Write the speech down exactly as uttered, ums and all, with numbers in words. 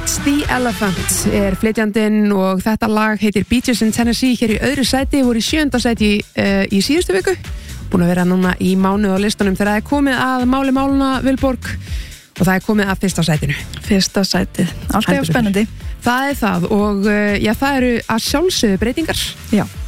Catch the Elephant er flytjandinn og þetta lag heitir Beaches in Tennessee hér í öðru sæti, voru í sjöunda sæti uh, í síðustu viku, búin að vera núna í mánuð á listunum þegar það er komið að máli máluna Vilborg og það er komið að fyrsta sætinu. Fyrsta sætið, alltaf spennandi. Það er það og uh, já, það eru að sjálfsögðu breytingar. Já.